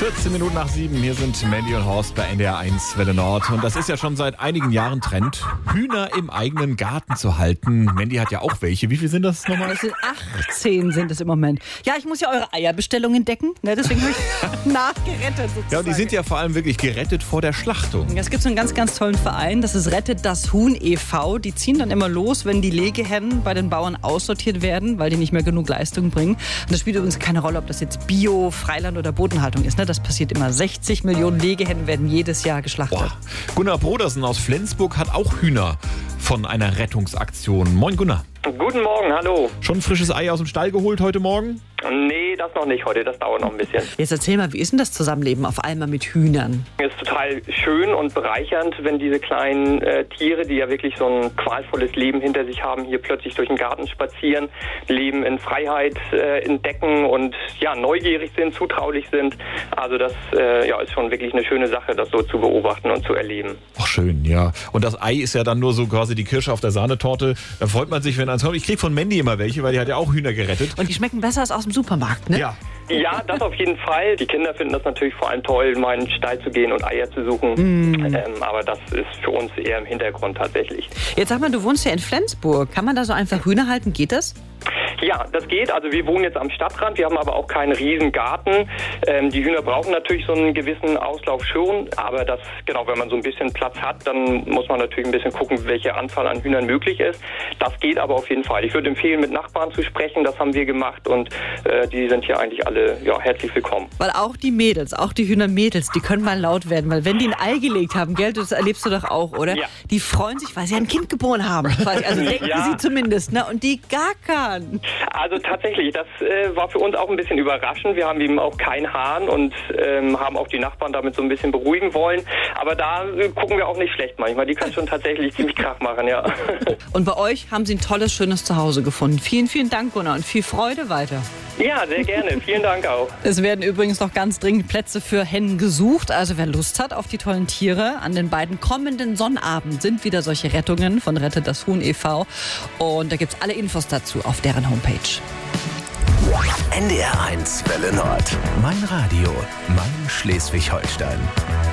14 Minuten nach 7, hier sind Mandy und Horst bei NDR 1 Welle Nord. Und das ist ja schon seit einigen Jahren Trend, Hühner im eigenen Garten zu halten. Mandy hat ja auch welche. Wie viel sind das nochmal? Das sind 18 sind es im Moment. Ja, ich muss ja eure Eierbestellungen decken, ne? Deswegen habe ich nachgerettet sozusagen. Ja, und die sind ja vor allem wirklich gerettet vor der Schlachtung. Es gibt so einen ganz, ganz tollen Verein, das ist Rettet das Huhn e.V. Die ziehen dann immer los, wenn die Legehennen bei den Bauern aussortiert werden, weil die nicht mehr genug Leistung bringen. Und das spielt übrigens keine Rolle, ob das jetzt Bio, Freiland oder Bodenhaltung ist. Ne? Das passiert immer. 60 Millionen Legehennen werden jedes Jahr geschlachtet. Boah. Gunnar Brodersen aus Flensburg hat auch Hühner von einer Rettungsaktion. Moin Gunnar. Guten Morgen, hallo. Schon ein frisches Ei aus dem Stall geholt heute Morgen? Nee, das noch nicht heute, das dauert noch ein bisschen. Jetzt erzähl mal, wie ist denn das Zusammenleben auf einmal mit Hühnern? Es ist total schön und bereichernd, wenn diese kleinen Tiere, die ja wirklich so ein qualvolles Leben hinter sich haben, hier plötzlich durch den Garten spazieren, leben in Freiheit, entdecken und ja, neugierig sind, zutraulich sind. Also das ist schon wirklich eine schöne Sache, das so zu beobachten und zu erleben. Ach schön, ja. Und das Ei ist ja dann nur so quasi die Kirsche auf der Sahnetorte. Da freut man sich, wenn eins kommt. Ich krieg von Mandy immer welche, weil die hat ja auch Hühner gerettet. Und die schmecken besser als aus dem Supermarkt, ne? Ja. Ja, das auf jeden Fall. Die Kinder finden das natürlich vor allem toll, mal in den Stall zu gehen und Eier zu suchen. Aber das ist für uns eher im Hintergrund tatsächlich. Jetzt sag mal, du wohnst ja in Flensburg. Kann man da so einfach Hühner halten? Geht das? Ja, das geht. Also wir wohnen jetzt am Stadtrand, wir haben aber auch keinen riesen Garten. Die Hühner brauchen natürlich so einen gewissen Auslauf schon, aber das, genau, wenn man so ein bisschen Platz hat, dann muss man natürlich ein bisschen gucken, welche Anzahl an Hühnern möglich ist. Das geht aber auf jeden Fall. Ich würde empfehlen, mit Nachbarn zu sprechen, das haben wir gemacht und die sind hier eigentlich alle herzlich willkommen. Weil auch die Mädels, auch die Hühnermädels, die können mal laut werden, weil wenn die ein Ei gelegt haben, gell, das erlebst du doch auch, oder? Ja. Die freuen sich, weil sie ein Kind geboren haben. Also denken sie zumindest, ne? Und die gackern. Also tatsächlich, das war für uns auch ein bisschen überraschend. Wir haben eben auch keinen Hahn und haben auch die Nachbarn damit so ein bisschen beruhigen wollen. Aber da gucken wir auch nicht schlecht manchmal. Die können schon tatsächlich ziemlich Krach machen, ja. Und bei euch haben sie ein tolles, schönes Zuhause gefunden. Vielen, vielen Dank, Gunnar, und viel Freude weiter. Ja, sehr gerne. Vielen Dank auch. Es werden übrigens noch ganz dringend Plätze für Hennen gesucht. Also wer Lust hat auf die tollen Tiere, an den beiden kommenden Sonnabenden sind wieder solche Rettungen von Rettet das Huhn e.V. Und da gibt es alle Infos dazu auf deren Homepage. NDR 1 Welle Nord. Mein Radio, mein Schleswig-Holstein.